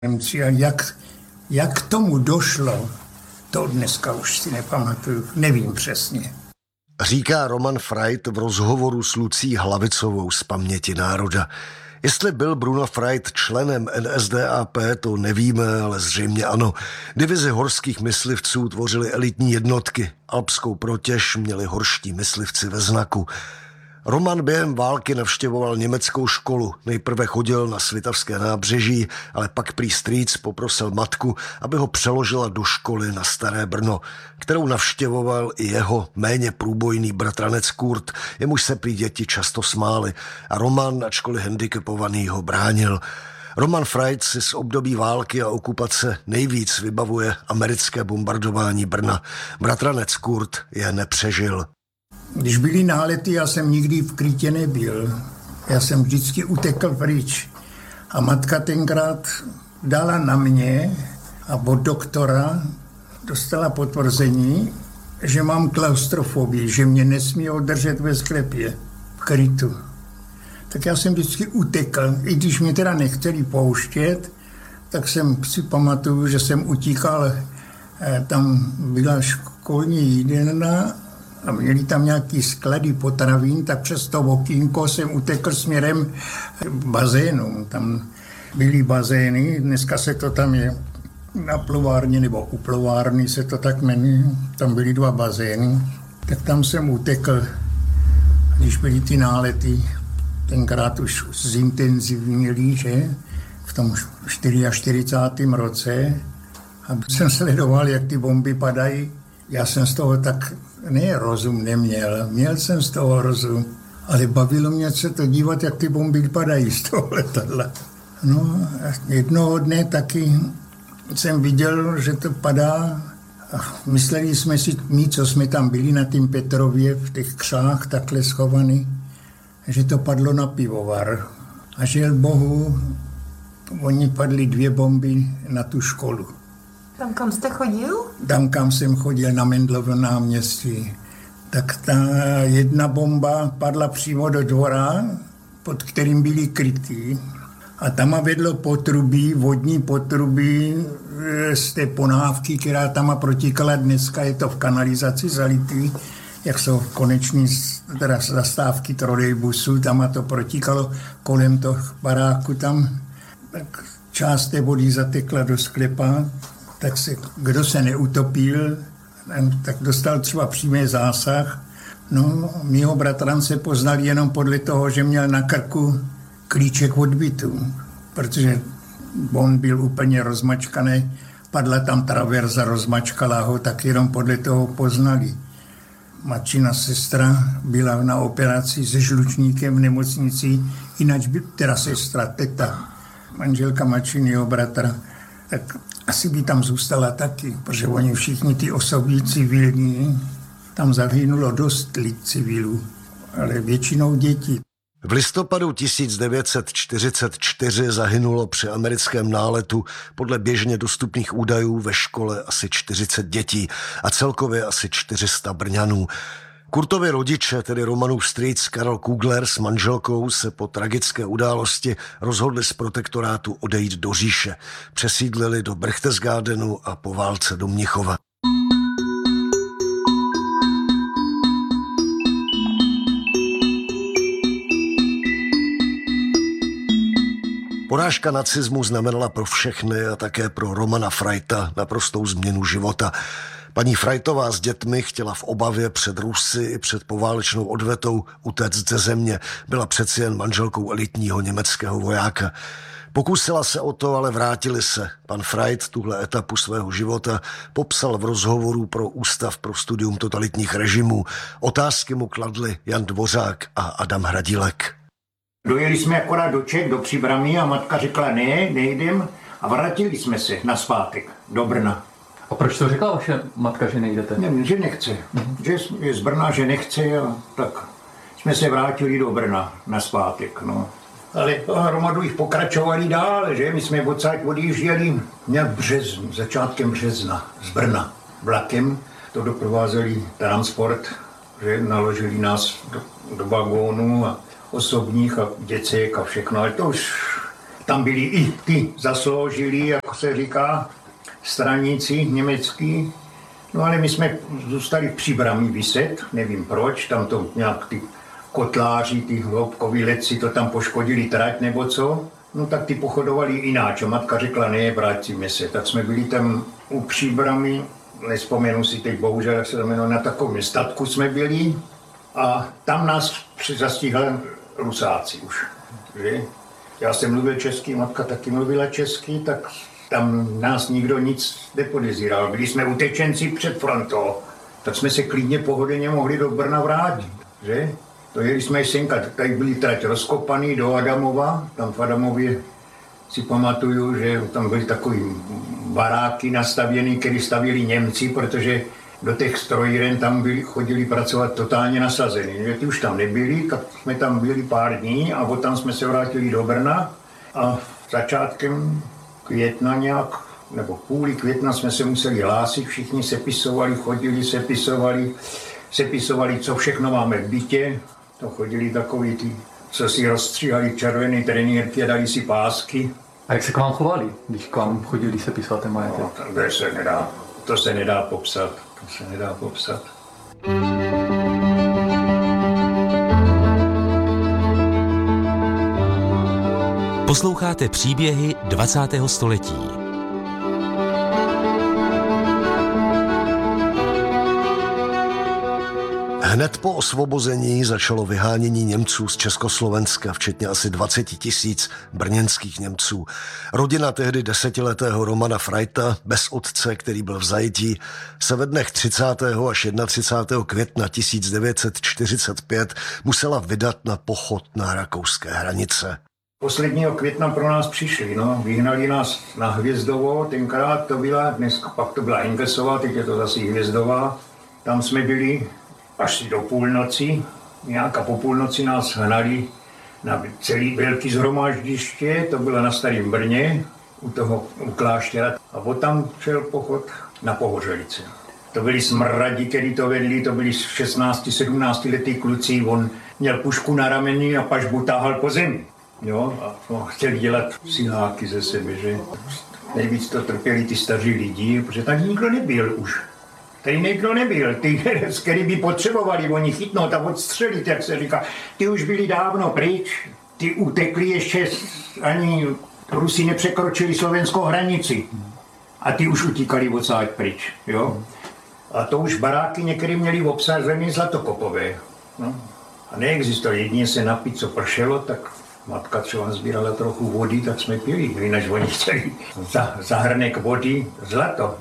Němci. A jak k tomu došlo, to dneska už si nepamatuju, nevím přesně. Říká Roman Freit v rozhovoru s Lucí Hlavicovou z Paměti národa. Jestli byl Bruno Freit členem NSDAP, to nevíme, ale zřejmě ano. Divizi horských myslivců tvořily elitní jednotky. Alpskou protěž měli horští myslivci ve znaku. Roman během války navštěvoval německou školu. Nejprve chodil na Svitavské nábřeží, ale pak prý strýc poprosil matku, aby ho přeložila do školy na Staré Brno, kterou navštěvoval i jeho méně průbojný bratranec Kurt, jemuž se prý děti často smály a Roman, ačkoliv handicapovaný, ho bránil. Roman Freit si z období války a okupace nejvíc vybavuje americké bombardování Brna. Bratranec Kurt je nepřežil. Když byly nálety, já jsem nikdy v krytě nebyl. Já jsem vždycky utekl pryč. A matka tenkrát dala na mě a od doktora dostala potvrzení, že mám klaustrofobii, že mě nesmí održet ve sklepě, v krytu. Tak já jsem vždycky utekl. I když mě teda nechtěli pouštět, tak jsem si pamatuju, že jsem utíkal. Tam byla školní jídelna a měli tam nějaký sklady potravin, tak přes to okýnko jsem utekl směrem k bazénu. Tam byly bazény, dneska se to tam je na plovárně, nebo u plovárny se to tak jmenuje. Tam byly 2 bazény, tak tam jsem utekl, když byly ty nálety, tenkrát už zintenzivněli, že? V tom 44. roce. A jsem sledoval, jak ty bomby padají. Já jsem z toho tak rozum neměl. Měl jsem z toho rozum, ale bavilo mě se to dívat, jak ty bomby padají z toho letadla. No a jednoho dne taky jsem viděl, že to padá. A mysleli jsme si, my, co jsme tam byli na tým Petrově, v těch křách takhle schovaný, že to padlo na pivovar. A žel Bohu, oni padly 2 bomby na tu školu. Tam, kam jste chodil? Tam, kam jsem chodil na Mendlovo náměstí. Tak ta jedna bomba padla přímo do dvora, pod kterým byli krytí. A tam vedlo potrubí, vodní potrubí z té ponávky, která tam protíkala. Dneska je to v kanalizaci zalitý, jak jsou koneční teda zastávky trolejbusů, tam to protíkalo kolem toho baráku tam. Tak část té vody zatekla do sklepa, tak kdo se neutopil, tak dostal třeba přímý zásah. No, mýho bratrance poznali jenom podle toho, že měl na krku klíček od bytu, protože on byl úplně rozmačkaný, padla tam traverza, rozmačkala ho, tak jenom podle toho poznali. Matčina sestra byla na operaci se žlučníkem v nemocnici, jinak by teda sestra, teta, manželka matčiného bratra, tak asi by tam zůstala taky, protože oni všichni ty osoby civilní, tam zahynulo dost lid civilů, ale většinou děti. V listopadu 1944 zahynulo při americkém náletu podle běžně dostupných údajů ve škole asi 40 dětí a celkově asi 400 Brňanů. Kurtovi rodiče, tedy Romanův strýc Karel Kugler s manželkou, se po tragické události rozhodli z protektorátu odejít do říše. Přesídlili do Berchtesgadenu a po válce do Mnichova. Porážka nacismu znamenala pro všechny a také pro Romana Freita naprostou změnu života. Paní Freitová s dětmi chtěla v obavě před Rusy i před poválečnou odvetou utéct ze země. Byla přeci jen manželkou elitního německého vojáka. Pokusila se o to, ale vrátili se. Pan Freit tuhle etapu svého života popsal v rozhovoru pro Ústav pro studium totalitních režimů. Otázky mu kladli Jan Dvořák a Adam Hradilek. Dojeli jsme akorát do Čech, do Příbrami a matka řekla nejdem a vrátili jsme se na zpátek do Brna. A proč to řekla vaše matka, že nejdete? Ne, že nechce. Že je z Brna, že nechce a tak jsme se vrátili do Brna na zpátek. No. Ale hromadu jich pokračovali dál, že? My jsme odsaď odjížděli nějak v březnu, začátkem března z Brna vlakem. To doprovázeli transport, že naložili nás do vagónu a osobních a děcek a všechno, ale to už tam byli i ty zasloužilí, jako se říká, straníci německý. No ale my jsme zůstali v Příbrami viset, nevím proč, tam to nějak ty kotláři, ty hloubkoví letci to tam poškodili trať nebo co. No tak ty pochodovali jináč a matka řekla, ne, vrátíme se. Tak jsme byli tam u Příbrami, nespomenu si teď bohužel, jak se to jmenuje, na takovém statku jsme byli a tam nás zastihli Rusáci už. Že? Já jsem mluvil česky, matka taky mluvila česky, tak tam nás nikdo nic nepodezíral. Byli jsme utečenci před frontou, tak jsme se klidně pohodlně mohli do Brna vrátit. Že? To jeli jsme senka, tady byli trať rozkopaný do Adamova, tam v Adamově si pamatuju, že tam byly takový baráky nastavěný, které stavěli Němci, protože do těch strojíren tam chodili pracovat totálně nasazení. Že ty už tam nebyli, tak jsme tam byli pár dní a tam jsme se vrátili do Brna a začátkem května nějak, nebo půli května jsme se museli hlásit, všichni sepisovali, chodili, sepisovali, co všechno máme v bytě. To chodili takový ty, co si rozstříhali červené trenýrky a dali si pásky. A jak se k vám chovali, když k vám chodili sepisovat ten majetek? No, to se nedá popsat. Posloucháte příběhy 20. století. Hned po osvobození začalo vyhánění Němců z Československa, včetně asi 20 000 brněnských Němců. Rodina tehdy 10letého Romana Freita, bez otce, který byl v zajetí, se ve dnech 30. až 31. května 1945 musela vydat na pochod na rakouské hranice. Posledního května pro nás přišli, vyhnali nás na Hvězdovo, tenkrát to byla, dneska pak to byla Engelsová, teď je to zase Hvězdová. Tam jsme byli až do půlnoci, nějak a po půlnoci nás hnali na celý velký shromáždiště, to bylo na Starém Brně, u kláštera. A tam šel pochod na Pohořelice. To byli smradi, který to vedli, to byli 16-17 letý kluci, on měl pušku na rameni a pažbu táhal po zemi. Jo, a chtěli dělat siláky ze sebe, že nejvíc to trpěli ty staří lidi, protože tady nikdo nebyl už. Tady nikdo nebyl, ty, který by potřebovali oni chytnout a odstřelit, jak se říká. Ty už byli dávno pryč, ty utekli ještě, ani Rusi nepřekročili slovenskou hranici. A ty už utíkali odsáď pryč, jo. A to už baráky některé měli obsazené zlatokopové. No. A neexistuje, jedině se napít, co pršelo, tak matka třeba sbírala trochu vody, tak jsme pili, jinak oni chtěli za hrnek vody. Zlato,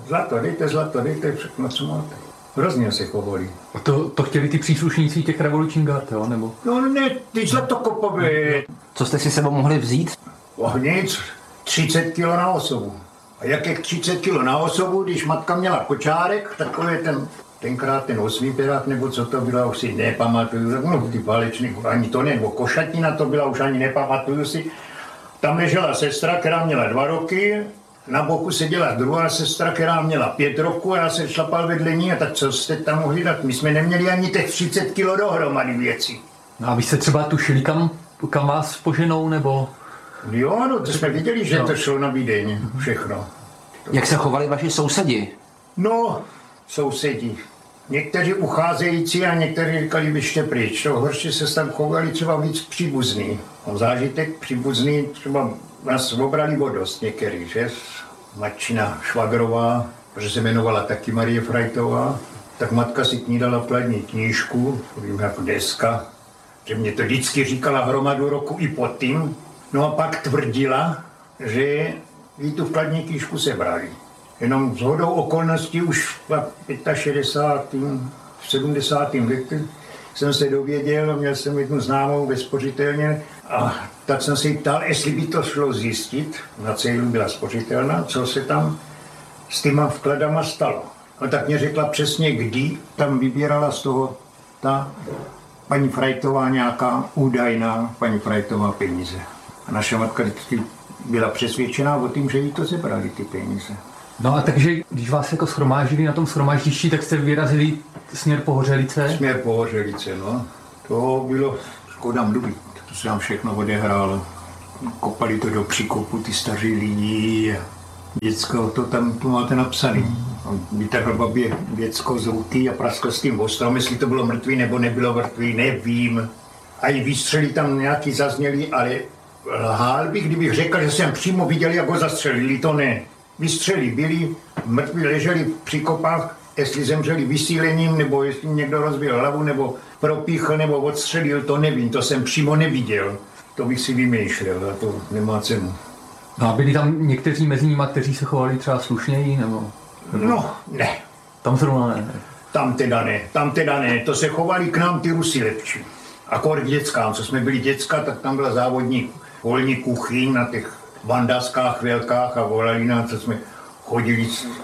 dejte všechno, co máte. Hrozně se chovali. A to chtěli ty příslušníci těch revolučních gard, jo, nebo? No ne, ty zlatokopové. Co jste si sebou mohli vzít? Nic, 30 kg na osobu. A jak je 30 kg na osobu, když matka měla kočárek, takový tenkrát ten 8 pirát, nebo co to bylo, už si nepamatuju, no ty válečný, ani to ne, nebo košatina to byla, už ani nepamatuju si. Tam ležela sestra, která měla 2 roky, na boku seděla druhá sestra, která měla 5 roků a já se šlapal vedle ní a tak co jste tam mohli dát? My jsme neměli ani těch 30 kg dohromady věcí. No a vy jste třeba tušili, kam vás poženou, nebo? Jo, no to jsme viděli, že to šlo na Vídeň, všechno. Jak se chovali vaši sousedi? No, sousedi. Někteří ucházející a někteří říkali, běžte pryč. To horší se tam chovali třeba víc příbuzný. Mám zážitek příbuzný, třeba nás obrali vodost některý, že? Matčina Švagrová, protože se jmenovala taky Marie Freitová, tak matka si k ní dala vkladní knížku, vím jako deska, že mě to vždycky říkala hromadu roku i pod tím. No a pak tvrdila, že jí tu vkladní knížku sebrali. Jenom shodou okolností už v 65. 70. letech jsem se dověděl, měl jsem jednu známou ve spořitelně a tak jsem se jí ptal, jestli by to šlo zjistit, na cílu byla spořitelna, co se tam s těma vkladama stalo. A tak mě řekla přesně, kdy tam vybírala z toho ta paní Freitová nějaká údajná paní Freitová peníze. A naše matka vždycky byla přesvědčená o tím, že jí to zebrali ty peníze. No a takže, když vás jako shromáždili na tom shromáždišti, tak jste vyrazili směr Pohořelice? Směr Pohořelice, no. To bylo škoda mluvit. To se nám všechno odehrálo. kopali to do příkopu, ty staří lidi. Děcko, to máte napsaný. On vytrhl babě děcko z ruky a praskl s tím ostrom, jestli to bylo mrtvý nebo nebylo mrtvý, nevím. A i výstřely tam nějaký zazněly, ale lhal bych, kdybych řekl, že jsem přímo viděl, jak ho zastřelili, to ne. Výstřely byli, mrtví leželi při kopách, jestli zemřeli vysílením, nebo jestli někdo rozbil hlavu, nebo propíchl, nebo odstřelil, to nevím, to jsem přímo neviděl. To bych si vymýšlel a to nemá cenu. No a byli tam někteří mezi nimi, kteří se chovali třeba slušněji, nebo? No, ne. Tam zrovna ne. Tam teda ne, to se chovali k nám ty Rusy lepší. Akor k dětskám, co jsme byli děcka, tak tam byla závodní volní kuchyň na těch bandaskách velkách a volali nám, co jsme chodili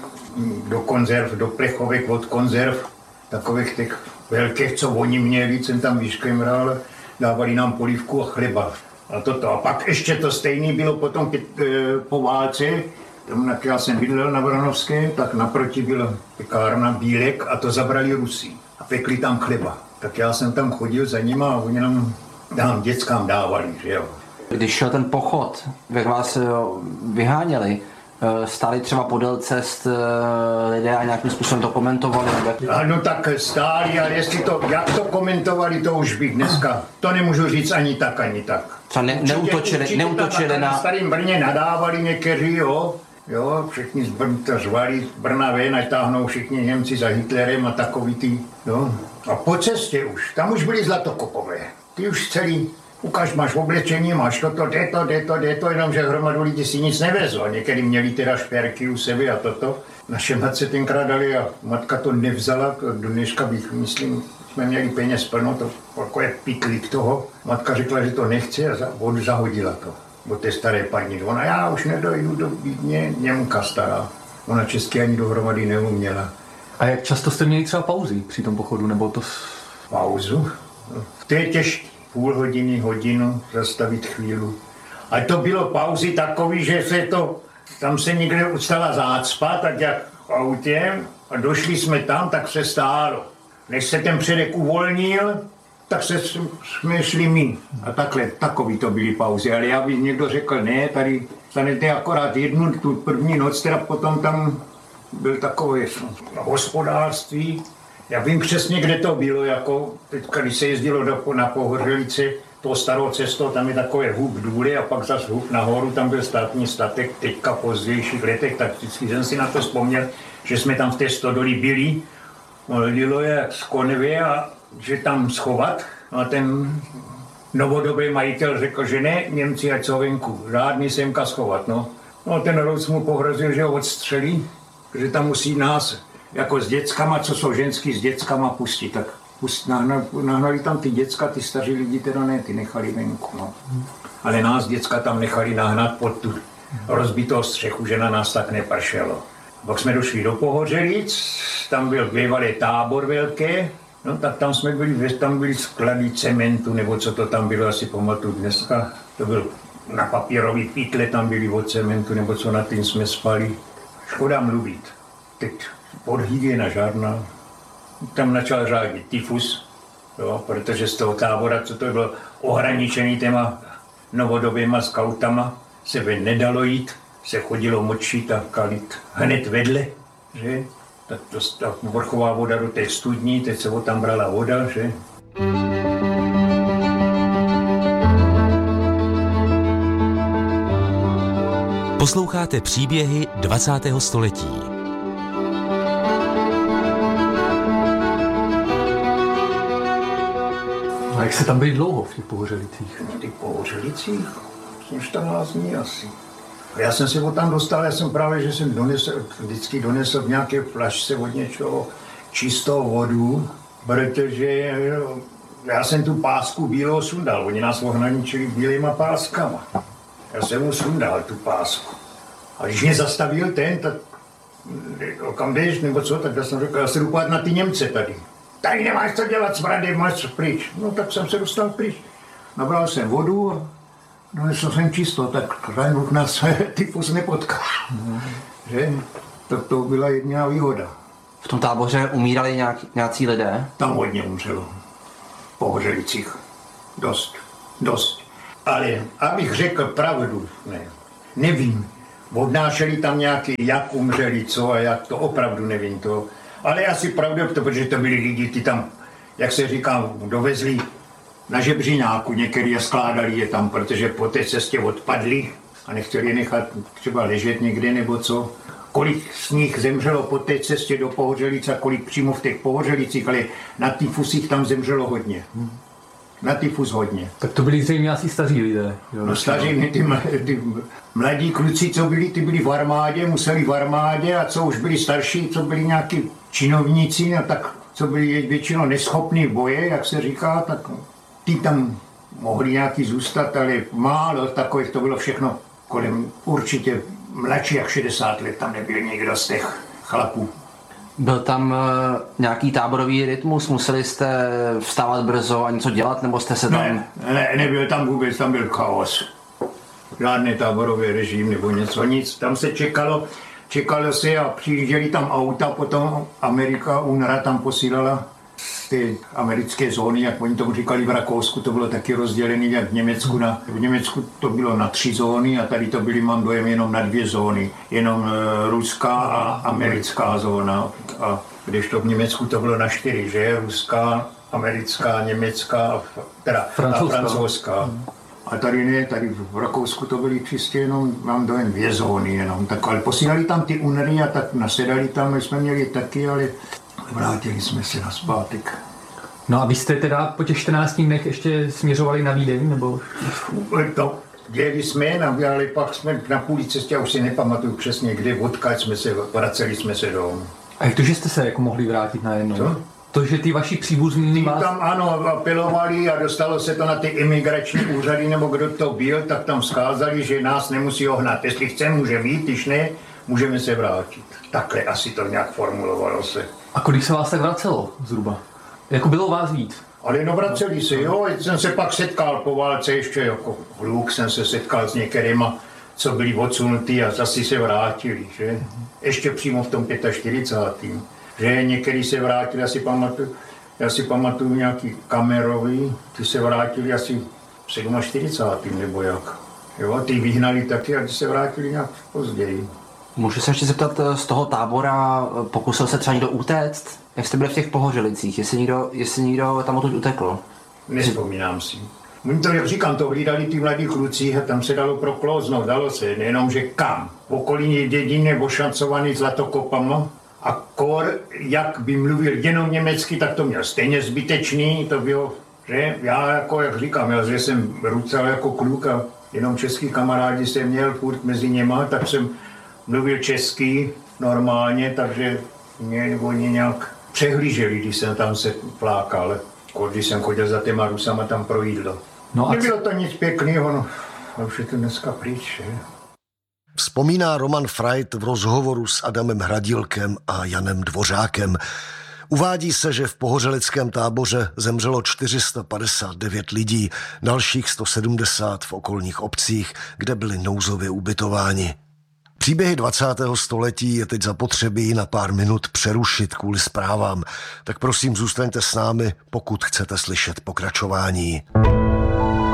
do konzerv, do plechovek od konzerv, takových těch velkých, co oni měli, jsem tam vyškemral, dávali nám polívku a chleba. A toto. A pak ještě to stejné bylo potom po válce, tam, jak já jsem bydlel na Vranovské, tak naproti byla pekárna Bílek a to zabrali Rusí. A pekli tam chleba. Tak já jsem tam chodil za nima a oni nám dětskám dávali, že jo. Když šel ten pochod, jak vás vyháněli, stáli třeba podél cest lidé a nějakým způsobem to komentovali? Ano, tak stáli, ale jak to komentovali, to už bych dneska, to nemůžu říct ani tak, ani tak. Třeba neutočili na... Na Starém Brně nadávali někteří, jo, všichni z Brna ven, ať táhnou všichni Němci za Hitlerem a takový ty, jo. A po cestě už, tam už byli zlatokopové, ty už celý, ukáž, máš oblečení, máš toto, jde to, jenomže hromadu lidí si nic nevezlo. Někdy měli teda šperky u sebe a toto. Naše matce tenkrát dali a matka to nevzala, do dneška bych, myslím, jsme měli peněz plno, to jako je pitlík toho. Matka řekla, že to nechce a zahodila to od té staré paní. Ona, já už nedojdu do Vídně, Němka stará. Ona česky ani dohromady neuměla. A jak často jste měli třeba pauzy při tom pochodu, nebo to... Pauzu? To je těžké. Půl hodiny, hodinu, zastavit chvíli. A to bylo pauzy takový, že tam se někde stala zácpa, tak jak autem, a došli jsme tam, tak se stálo. Než se ten předek uvolnil, tak jsme šli my. A takový to byly pauzy. Ale já bych někdo řekl, ne, tady stanete akorát jednu, tu první noc, teda potom tam byl takové hospodářství. Já vím přesně, kde to bylo, jako teďka, když se jezdilo na Pohořelice, tou starou cestou, tam je takové hub důly a pak zase hub nahoru, tam byl státní statek, teďka v pozdějších letech, tak vždycky jsem si na to vzpomněl, že jsme tam v té stodoli byli, lilo je z konvy a že tam schovat. A ten novodobý majitel řekl, že ne, Němci ať jsou venku, žádný semka schovat, no. No ten Rous mu pohrozil, že ho odstřelí, že tam musí nás jako s dětskama, co jsou ženský, s dětskama pustit, tak nahnali tam ty děcka, ty staří lidi teda ne, ty nechali venku, no. Ale nás děcka tam nechali nahnat pod tu rozbitou střechu, že na nás tak nepršelo. Pak jsme došli do Pohořelic, tam byl bývalý tábor velký, no tak tam byly sklady cementu, nebo co to tam bylo, asi pamatuju dneska, to byl na papírový pytle, tam byly od cementu, nebo co na tím jsme spali. Škoda mluvit. Teď podhygiena žádná. Tam začal řádit tyfus, jo, protože z toho tábora, co to bylo ohraničený těma novodobýma skautama, se ven nedalo jít, se chodilo močit a kalit hned vedle, že? Tak ta vrchová voda do té studní, teď se tam brala voda, že? Posloucháte příběhy 20. století. A jak se tam byli dlouho v těch Pohořelicích? V těch Pohořelicích? 14 dní asi. Já jsem se tam dostal, já jsem právě, že jsem vždycky donesl v nějaké flašce od něčeho čistou vodu, protože já jsem tu pásku bílou sundal, oni nás ohraničili bílýma páskama. Já jsem mu sundal tu pásku. A když mě zastavil ten, tak kam jdeš, nebo co, tak já jsem řekl, já se jdu pát na ty Němce tady. Tady nemáš co dělat s Bradem, máš pryč. No tak jsem se dostal pryč. Nabral jsem vodu a donesl jsem čisto, tak Rajnuk nás tyfus nepotkal. Že? Tak to byla jediná výhoda. V tom táboře umírali nějací lidé? Tam hodně umřelo. V Pohořelicích. Dost. Ale abych řekl pravdu, nevím. Odnášeli tam nějaký, jak umřeli, co a jak, to opravdu nevím to. Ale asi pravdu, protože to byli lidi, ty tam, jak se říká, dovezli na žebříňáku, některý a skládali je tam, protože po té cestě odpadli a nechtěli je nechat třeba ležet někde nebo co. Kolik z nich zemřelo po té cestě do Pohořelic a kolik přímo v těch Pohořelicích, ale na tyfusích tam zemřelo hodně. Na tyfus hodně. Tak to byli zřejmě asi staří lidé. Jo, no staří, ty mladí kluci, co byli, ty byli v armádě, museli v armádě a co už byli starší, co byli nějaký činovníci, no tak co byli většinou neschopní v boje, jak se říká, tak ty tam mohli nějaký zůstat, ale málo takových, to bylo všechno kolem určitě mladší jak 60 let, tam nebyl nikdo z těch chlapů. Byl tam nějaký táborový rytmus? Museli jste vstávat brzo a něco dělat, nebo jste se tam... Ne, nebyl tam vůbec, tam byl chaos. Žádný táborový režim nebo něco, nic. Tam se čekalo se a přijížděli tam auta, potom Amerika, UNRWA tam posílala z té americké zóny, jak oni tomu říkali v Rakousku, to bylo taky rozdělené, jak v Německu. V Německu to bylo na 3 zóny a tady to byly, mám dojem, jenom na 2 zóny. Jenom ruská a americká zóna. A kdežto v Německu to bylo na 4, že? Ruská, americká, německá, teda francouzská. A tady ne, tady v Rakousku to byly čistě jenom, mám dojem, 2 zóny jenom. Tak, ale posílali tam ty UNRWA a tak nasedali tam, my jsme měli taky, ale vrátili jsme se nazpátek. No a vy jste teda po těch 14 dnech ještě směřovali na Vídeň, nebo? To jeli jsme, ale pak jsme na půli cestě, já už si nepamatuju přesně kde, odkud jsme se, vraceli jsme se domů. A jak to, že jste se jako mohli vrátit najednou? Co? To, že ty vaši příbuzní vás... Tam ano, apelovali a dostalo se to na ty imigrační úřady, nebo kdo to byl, tak tam vzkázali, že nás nemusí ohnat. Jestli chce, může být, když ne, můžeme se vrátit. Takhle asi to nějak formulovalo se. A kolik se vás tak vracelo zhruba? Jako bylo vás víc? Ale no vraceli se, jo, jsem se pak setkal po válce ještě jako hluk, jsem se setkal s některýma, co byli odsunutí a zase se vrátili, že? Ještě přímo v tom 45. Že některý se vrátili, já si pamatuju nějaký kamerový, ty se vrátili asi v 47. nebo jak. Jo, ty vyhnali taky a ty se vrátili nějak později. Můžu se ještě zeptat, z toho tábora pokusil se třeba někdo utéct? Jak jste byli v těch Pohořelicích? Jestli někdo tam odtud utekl? Nespomínám si. Oni to, jak říkám, to hlídali ty mladí kluci a tam se dalo proklouznout, dalo se, nejenom, že kam. V okolí dědiny ošancovaný zlatokopama a kor, jak by mluvil jenom německy, tak to měl stejně zbytečný, to bylo, že já jako, jak říkám, že jsem rucal jako kluk a jenom český kamarádi jsem měl furt mezi něma, tak jsem mluvil česky normálně, takže mě oni nějak přehlíželi, když jsem tam se plákal, když jsem chodil za těma Rusama tam pro jídlo. No nebylo to nic pěkného, no už je to dneska pryč, že? Vzpomíná Roman Freit v rozhovoru s Adamem Hradilkem a Janem Dvořákem. Uvádí se, že v pohořelickém táboře zemřelo 459 lidí, dalších 170 v okolních obcích, kde byli nouzově ubytováni. Příběhy 20. století je teď zapotřebí na pár minut přerušit kvůli zprávám, tak prosím zůstaňte s námi, pokud chcete slyšet pokračování.